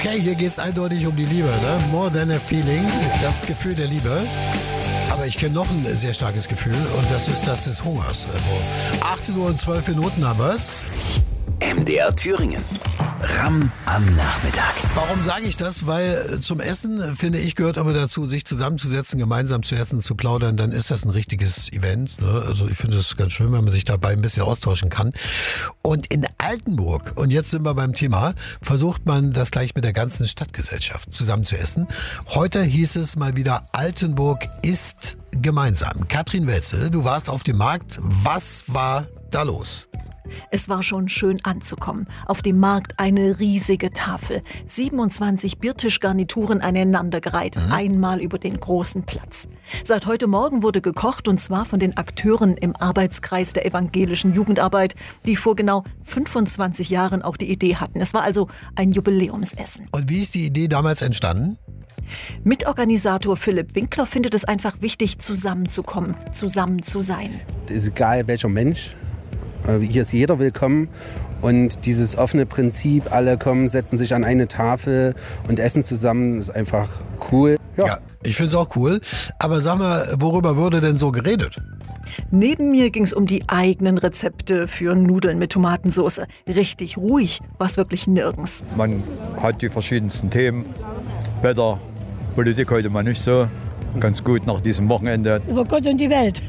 Okay, hier geht es eindeutig um die Liebe, ne? More than a feeling, das Gefühl der Liebe. Aber ich kenne noch ein sehr starkes Gefühl und das ist das des Hungers. Also 18 Uhr und 12 Minuten haben wir es. MDR Thüringen. Ramm am Nachmittag. Warum sage ich das? Weil zum Essen, finde ich, gehört immer dazu, sich zusammenzusetzen, gemeinsam zu essen, zu plaudern. Dann ist das ein richtiges Event. Ne? Also ich finde es ganz schön, wenn man sich dabei ein bisschen austauschen kann. Und in Altenburg, und jetzt sind wir beim Thema, versucht man das gleich mit der ganzen Stadtgesellschaft zusammen zu essen. Heute hieß es mal wieder, Altenburg isst gemeinsam. Katrin Welzel, du warst auf dem Markt. Was war da los? Es war schon schön anzukommen. Auf dem Markt eine riesige Tafel. 27 Biertischgarnituren aneinandergereiht. Einmal über den großen Platz. Seit heute Morgen wurde gekocht und zwar von den Akteuren im Arbeitskreis der evangelischen Jugendarbeit, die vor genau 25 Jahren auch die Idee hatten. Es war also ein Jubiläumsessen. Und wie ist die Idee damals entstanden? Mitorganisator Philipp Winkler findet es einfach wichtig, zusammenzukommen, zusammen zu sein. Es ist egal, welcher Mensch. Hier ist jeder willkommen und dieses offene Prinzip, alle kommen, setzen sich an eine Tafel und essen zusammen, ist einfach cool. Ja, ich finde es auch cool. Aber sag mal, worüber wurde denn so geredet? Neben mir ging es um die eigenen Rezepte für Nudeln mit Tomatensauce. Richtig ruhig war es wirklich nirgends. Man hat die verschiedensten Themen. Wetter, Politik heute mal nicht so. Ganz gut nach diesem Wochenende. Über Gott und die Welt.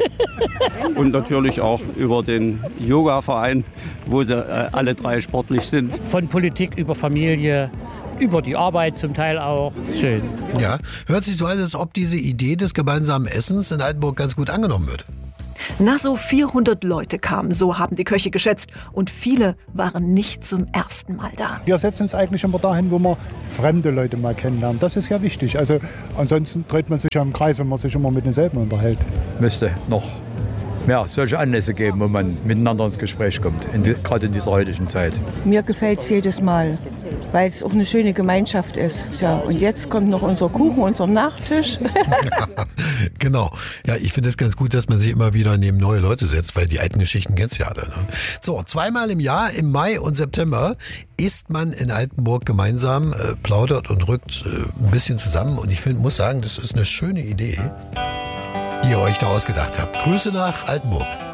Und natürlich auch über den Yoga-Verein, wo sie alle drei sportlich sind. Von Politik über Familie, über die Arbeit zum Teil auch. Schön. Ja, hört sich so an, als ob diese Idee des gemeinsamen Essens in Altenburg ganz gut angenommen wird. Na, so 400 Leute kamen, so haben die Köche geschätzt. Und viele waren nicht zum ersten Mal da. Wir setzen uns eigentlich immer dahin, wo man fremde Leute mal kennenlernt. Das ist ja wichtig. Also ansonsten dreht man sich ja im Kreis, wenn man sich immer mit denselben unterhält. Müsste noch mehr solche Anlässe geben, wo man miteinander ins Gespräch kommt, gerade in dieser heutigen Zeit. Mir gefällt es jedes Mal, weil es auch eine schöne Gemeinschaft ist. Ja, und jetzt kommt noch unser Kuchen, unser Nachtisch. Ja, genau. Ja, ich finde es ganz gut, dass man sich immer wieder neben neue Leute setzt, weil die alten Geschichten kennst du ja alle. Ne? So, zweimal im Jahr, im Mai und September, isst man in Altenburg gemeinsam, plaudert und rückt ein bisschen zusammen. Und ich muss sagen, das ist eine schöne Idee, die ihr euch da ausgedacht habt. Grüße nach Altenburg.